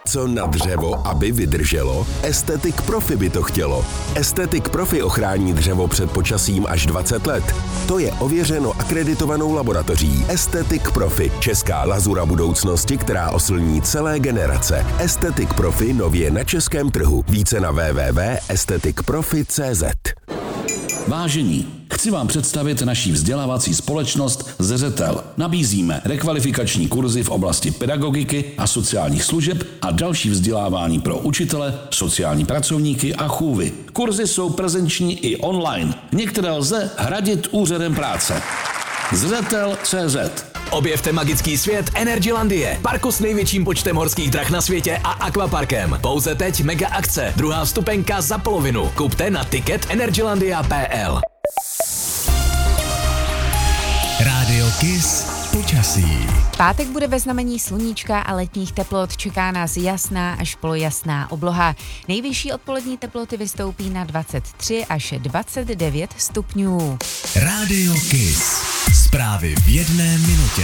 Co na dřevo, aby vydrželo? Aesthetic Profi by to chtělo. Aesthetic Profi ochrání dřevo před počasím až 20 let. To je ověřeno akreditovanou laboratoří Aesthetic Profi, česká lazura budoucnosti, která oslní celé generace. Aesthetic Profi nově na českém trhu. Více na www.aestheticprofi.cz. Vážení, chci vám představit naší vzdělávací společnost Zřetel. Nabízíme rekvalifikační kurzy v oblasti pedagogiky a sociálních služeb a další vzdělávání pro učitele, sociální pracovníky a chůvy. Kurzy jsou prezenční i online. Některé lze hradit úřadem práce. Zřetel.cz. Objevte magický svět Energylandie, parku s největším počtem horských drah na světě a akvaparkem. Pouze teď mega akce, druhá vstupenka za polovinu. Kupte na ticket energylandia.pl. Rádio Kiss počasí. Pátek bude ve znamení sluníčka a letních teplot. Čeká nás jasná až polojasná obloha. Nejvyšší odpolední teploty vystoupí na 23 až 29 stupňů. Rádio Kiss. Zprávy v 1 minutě.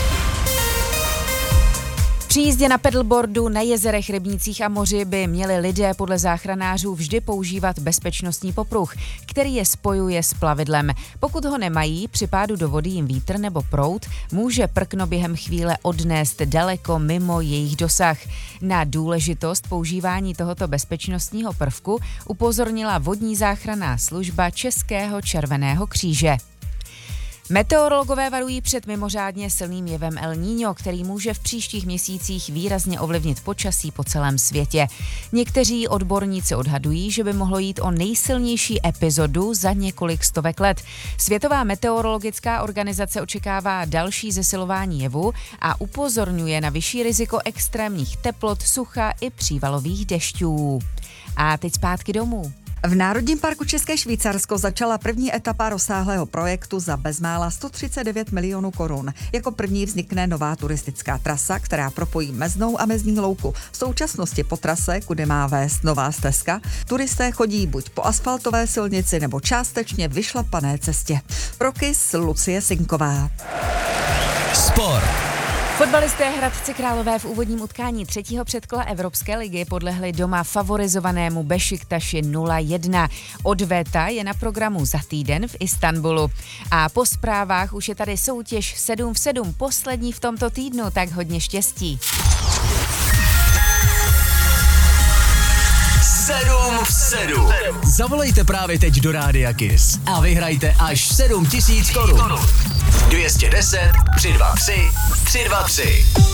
Při jízdě na pedalboardu na jezerech, rybnících a moři by měli lidé podle záchranářů vždy používat bezpečnostní popruh, který je spojuje s plavidlem. Pokud ho nemají, při pádu do vody jim vítr nebo proud může prkno během chvíle odnést daleko mimo jejich dosah. Na důležitost používání tohoto bezpečnostního prvku upozornila vodní záchranná služba Českého červeného kříže. Meteorologové varují před mimořádně silným jevem El Niño, který může v příštích měsících výrazně ovlivnit počasí po celém světě. Někteří odborníci odhadují, že by mohlo jít o nejsilnější epizodu za několik stovek let. Světová meteorologická organizace očekává další zesilování jevu a upozorňuje na vyšší riziko extrémních teplot, sucha i přívalových dešťů. A teď zpátky domů. V Národním parku České Švýcarsko začala první etapa rozsáhlého projektu za bezmála 139 milionů korun. Jako první vznikne nová turistická trasa, která propojí Meznou a Mezní louku. V současnosti po trase, kudy má vést nová stezka, turisté chodí buď po asfaltové silnici nebo částečně vyšlapané cestě. Pro Kiss Lucie Sinková. Sport. Fotbalisté Hradci Králové v úvodním utkání třetího předkola Evropské ligy podlehli doma favorizovanému Bešiktaši 0-1. Odveta je na programu za týden v Istanbulu. A po zprávách už je tady soutěž 7 v 7, poslední v tomto týdnu, tak hodně štěstí. 7 v 7. Zavolejte právě teď do Rádia Kiss a vyhrajte až 7 000 korun. 210 323 323.